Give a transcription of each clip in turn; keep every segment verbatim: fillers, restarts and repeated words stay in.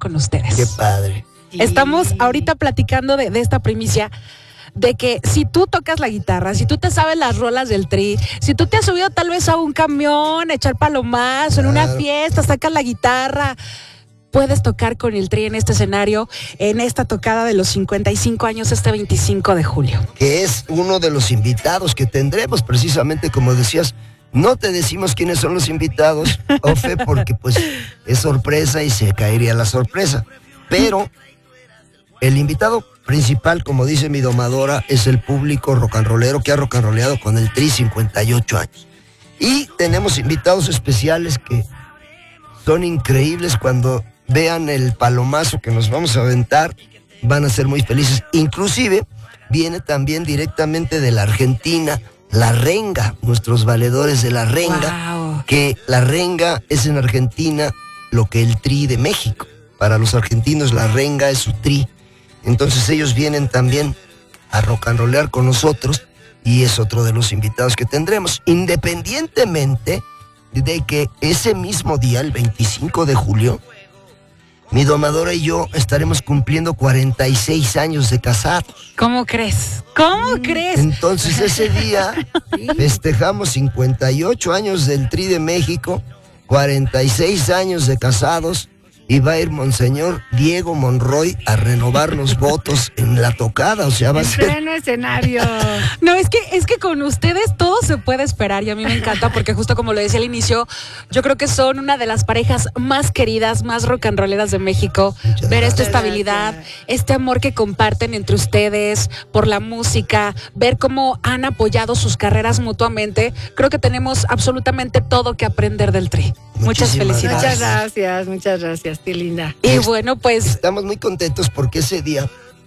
con ustedes. Qué padre. Estamos ahorita platicando de, de esta primicia, de que si tú tocas la guitarra, si tú te sabes las rolas del Tri, si tú te has subido tal vez a un camión, a echar palomazo, claro, en una fiesta, sacas la guitarra, puedes tocar con el Tri en este escenario, en esta tocada de los cincuenta y cinco años, este veinticinco de julio. Que es uno de los invitados que tendremos, precisamente como decías. No te decimos quiénes son los invitados, Ofe, porque pues es sorpresa y se caería la sorpresa. Pero el invitado principal, como dice mi domadora, es el público rock and rollero que ha rock and rolleado con el Tri cincuenta y ocho años. Y tenemos invitados especiales que son increíbles. Cuando vean el palomazo que nos vamos a aventar, van a ser muy felices. Inclusive viene también directamente de la Argentina la renga, nuestros valedores de la renga, wow. Que la renga es en Argentina lo que el Tri de México. Para los argentinos la renga es su Tri. Entonces ellos vienen también a rock and rollear con nosotros y es otro de los invitados que tendremos. Independientemente de que ese mismo día, el veinticinco de julio, mi domadora y yo estaremos cumpliendo cuarenta y seis años de casados. ¿Cómo crees? ¿Cómo crees? Entonces ese día festejamos cincuenta y ocho años del Tri de México, cuarenta y seis años de casados, y va a ir Monseñor Diego Monroy a renovar los votos en la tocada, o sea, va a ser... En pleno escenario. No, es que, es que con ustedes todo se puede esperar y a mí me encanta porque justo como lo decía al inicio, yo creo que son una de las parejas más queridas, más rock and rolleras de México. Muchas ver gracias. esta estabilidad, este amor que comparten entre ustedes por la música, ver cómo han apoyado sus carreras mutuamente, creo que tenemos absolutamente todo que aprender del Tri. Muchas Muchísimas felicidades. Muchas gracias, muchas gracias, qué linda. Y bueno, pues... Estamos muy contentos porque ese día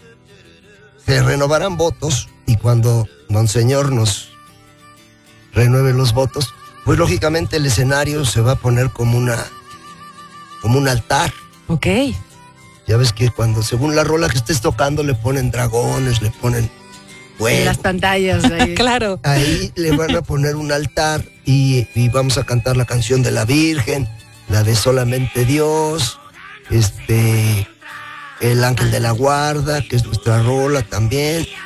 se renovarán votos y cuando Monseñor nos renueve los votos, pues lógicamente el escenario se va a poner como una como un altar. Ok. Ya ves que cuando según la rola que estés tocando le ponen dragones, le ponen fuego. En las pantallas. Ahí. Claro. Ahí le van a poner un altar y, y vamos a cantar la canción de la Virgen, la de Solamente Dios, este, el Ángel de la Guarda, que es nuestra rola también.